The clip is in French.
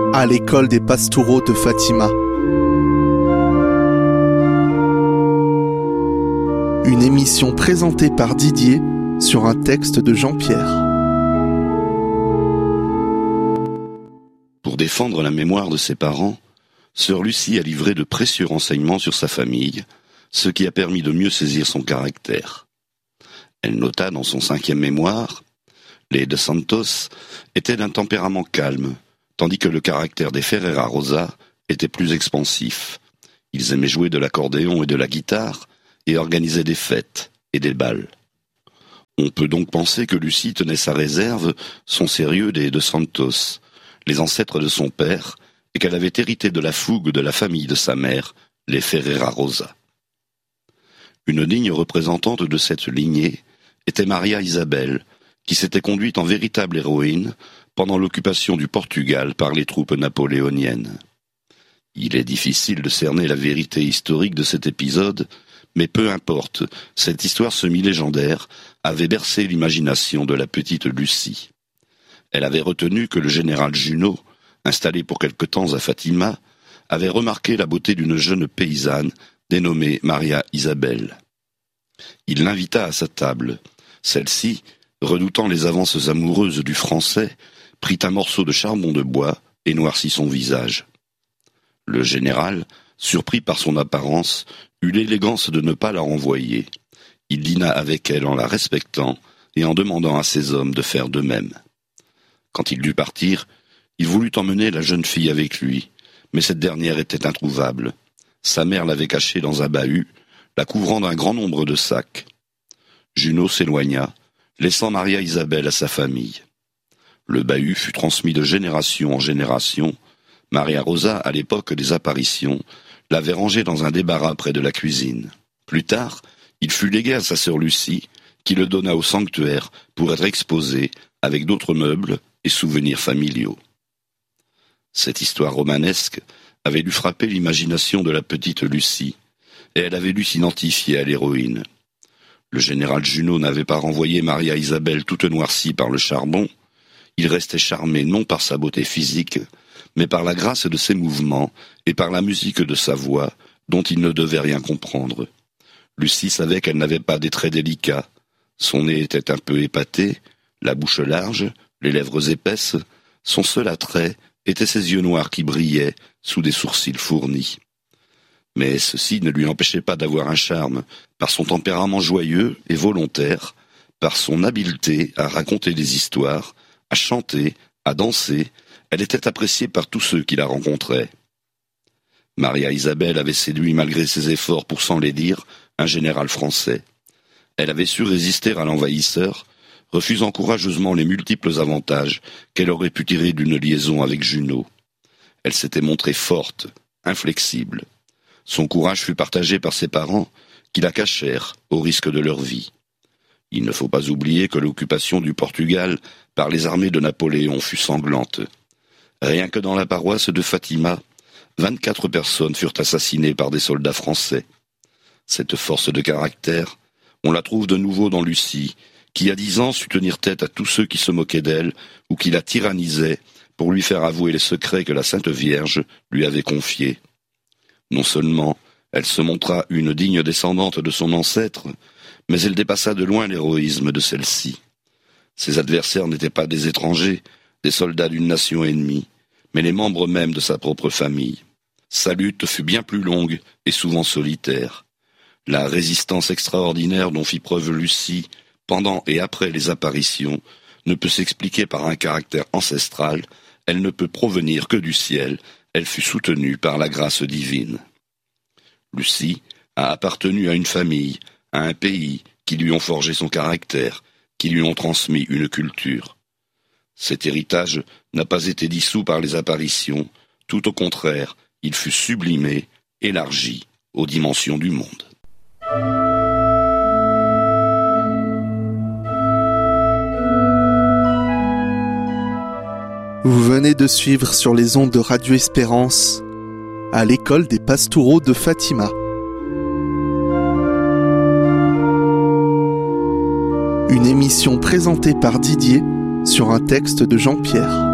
à l'école des Pastoureaux de Fatima. Une émission présentée par Didier sur un texte de Jean-Pierre. Pour défendre la mémoire de ses parents, sœur Lucie a livré de précieux renseignements sur sa famille, ce qui a permis de mieux saisir son caractère. Elle nota dans son 5e mémoire: les de Santos étaient d'un tempérament calme, tandis que le caractère des Ferreira Rosa était plus expansif. Ils aimaient jouer de l'accordéon et de la guitare et organisaient des fêtes et des bals. On peut donc penser que Lucie tenait sa réserve, son sérieux des de Santos, les ancêtres de son père, et qu'elle avait hérité de la fougue de la famille de sa mère, les Ferreira Rosa. Une digne représentante de cette lignée était Maria Isabelle, qui s'était conduite en véritable héroïne pendant l'occupation du Portugal par les troupes napoléoniennes. Il est difficile de cerner la vérité historique de cet épisode, mais peu importe, cette histoire semi-légendaire avait bercé l'imagination de la petite Lucie. Elle avait retenu que le général Junot, installé pour quelque temps à Fatima, avait remarqué la beauté d'une jeune paysanne dénommée Maria Isabelle. Il l'invita à sa table. Celle-ci, redoutant les avances amoureuses du Français, prit un morceau de charbon de bois et noircit son visage. Le général, surpris par son apparence, eut l'élégance de ne pas la renvoyer. Il dîna avec elle en la respectant et en demandant à ses hommes de faire de même. Quand il dut partir, il voulut emmener la jeune fille avec lui, mais cette dernière était introuvable. Sa mère l'avait cachée dans un bahut, la couvrant d'un grand nombre de sacs. Junot s'éloigna, laissant Maria Isabelle à sa famille. Le bahut fut transmis de génération en génération. Maria Rosa, à l'époque des apparitions, l'avait rangé dans un débarras près de la cuisine. Plus tard, il fut légué à sa sœur Lucie, qui le donna au sanctuaire pour être exposé avec d'autres meubles et souvenirs familiaux. Cette histoire romanesque avait dû frapper l'imagination de la petite Lucie, et elle avait dû s'identifier à l'héroïne. Le général Junot n'avait pas renvoyé Maria Isabelle toute noircie par le charbon. Il restait charmé non par sa beauté physique, mais par la grâce de ses mouvements et par la musique de sa voix, dont il ne devait rien comprendre. Lucie savait qu'elle n'avait pas des traits délicats. Son nez était un peu épaté, la bouche large, les lèvres épaisses. Son seul attrait était ses yeux noirs qui brillaient sous des sourcils fournis. Mais ceci ne lui empêchait pas d'avoir un charme, par son tempérament joyeux et volontaire, par son habileté à raconter des histoires, à chanter, à danser. Elle était appréciée par tous ceux qui la rencontraient. Maria Isabelle avait séduit malgré ses efforts pour s'enlaidir un général français. Elle avait su résister à l'envahisseur, refusant courageusement les multiples avantages qu'elle aurait pu tirer d'une liaison avec Junot. Elle s'était montrée forte, inflexible. Son courage fut partagé par ses parents, qui la cachèrent au risque de leur vie. Il ne faut pas oublier que l'occupation du Portugal par les armées de Napoléon fut sanglante. Rien que dans la paroisse de Fatima, 24 personnes furent assassinées par des soldats français. Cette force de caractère, on la trouve de nouveau dans Lucie, qui à 10 ans sut tenir tête à tous ceux qui se moquaient d'elle ou qui la tyrannisaient pour lui faire avouer les secrets que la Sainte Vierge lui avait confiés. Non seulement elle se montra une digne descendante de son ancêtre, mais elle dépassa de loin l'héroïsme de celle-ci. Ses adversaires n'étaient pas des étrangers, des soldats d'une nation ennemie, mais les membres mêmes de sa propre famille. Sa lutte fut bien plus longue et souvent solitaire. La résistance extraordinaire dont fit preuve Lucie pendant et après les apparitions ne peut s'expliquer par un caractère ancestral, elle ne peut provenir que du ciel, elle fut soutenue par la grâce divine. Lucie a appartenu à une famille, à un pays qui lui ont forgé son caractère, qui lui ont transmis une culture. Cet héritage n'a pas été dissous par les apparitions, tout au contraire, il fut sublimé, élargi aux dimensions du monde. Vous venez de suivre sur les ondes de Radio Espérance à l'école des Pastoureaux de Fatima. Une émission présentée par Didier sur un texte de Jean-Pierre.